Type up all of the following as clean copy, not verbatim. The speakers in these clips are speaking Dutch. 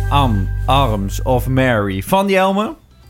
Arms of Mary van Jelme.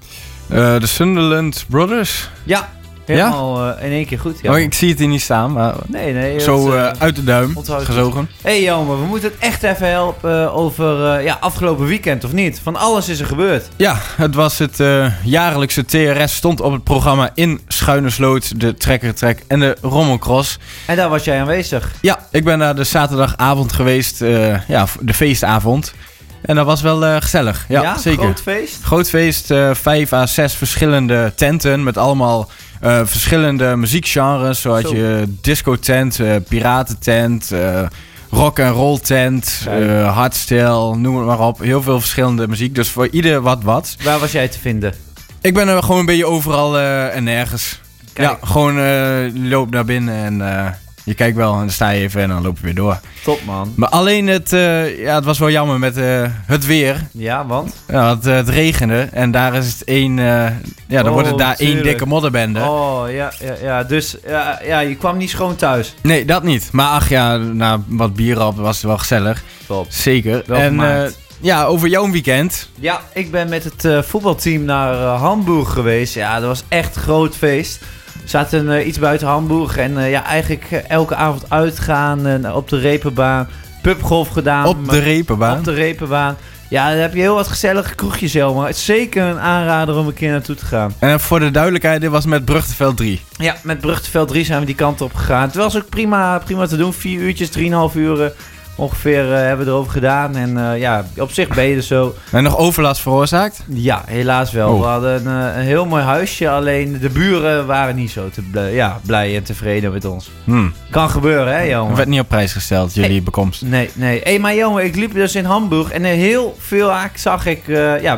De Sunderland Brothers. Ja, helemaal in één keer goed. Oh, ik zie het hier niet staan, maar Nee. zo uit de duim gezogen. Hey Jelme, we moeten het echt even helpen over afgelopen weekend, of niet? Van alles is er gebeurd. Ja, het was het jaarlijkse TRS stond op het programma in Schuinersloot, de Trekkertrek en de Rommelcross. En daar was jij aanwezig. Ja, ik ben naar de zaterdagavond geweest, de feestavond. En dat was wel gezellig. Ja, zeker. Groot feest? Groot feest, 5 à 6 verschillende tenten met allemaal verschillende muziekgenres. Zoals je discotent, piratentent, rock and roll tent, hardstyle, noem het maar op. Heel veel verschillende muziek, dus voor ieder wat. Waar was jij te vinden? Ik ben er gewoon een beetje overal en nergens. Kijk. Ja, gewoon loop naar binnen en je kijkt wel en dan sta je even en dan loop je weer door. Top, man. Maar alleen het was wel jammer met het weer. Ja, want? Ja, het regende en daar is het dan wordt het daar één dikke modderbende. Oh, ja. Dus je kwam niet schoon thuis. Nee, dat niet. Maar ach ja, na wat bier op was het wel gezellig. Top. Zeker. Wel en over jouw weekend. Ja, ik ben met het voetbalteam naar Hamburg geweest. Ja, dat was echt een groot feest. We zaten iets buiten Hamburg en eigenlijk elke avond uitgaan en op de repenbaan. Pubgolf gedaan. Op de repenbaan? Ja, dan heb je heel wat gezellige kroegjes, helemaal. Het is zeker een aanrader om een keer naartoe te gaan. En voor de duidelijkheid, dit was met Brugteveld 3. Ja, met Brugteveld 3 zijn we die kant op gegaan. Het was ook prima te doen. 4 uurtjes, 3,5 uur ongeveer hebben we erover gedaan. En op zich ben je er zo. En nog overlast veroorzaakt? Ja, helaas wel. Oh. We hadden een heel mooi huisje. Alleen de buren waren niet zo blij en tevreden met ons. Kan gebeuren, hè, jongen? Het werd niet op prijs gesteld, jullie bekomst. Nee. Hey, maar jongen, ik liep dus in Hamburg. En heel vaak zag ik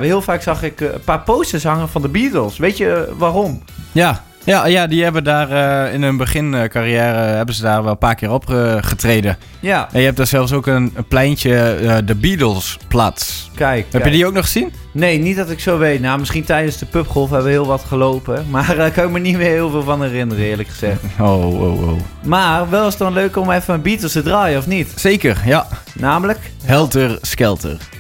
een paar posters hangen van de Beatles. Weet je waarom? Ja, die hebben daar in hun begincarrière hebben ze daar wel een paar keer op getreden. Ja. En je hebt daar zelfs ook een pleintje, de Beatles-plaats. Kijk. Heb je die ook nog gezien? Nee, niet dat ik zo weet. Nou, misschien tijdens de pubgolf hebben we heel wat gelopen. Maar daar kan ik me niet meer heel veel van herinneren, eerlijk gezegd. Oh. Maar wel is het dan leuk om even een Beatles te draaien, of niet? Zeker, ja. Namelijk? Helter Skelter.